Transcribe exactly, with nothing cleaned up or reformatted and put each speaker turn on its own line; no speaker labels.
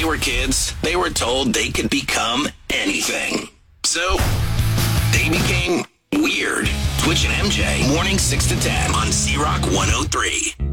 were kids, they were told they could become anything. So, they became weird. Twitch and M J, morning six to ten on C-Rock one oh three.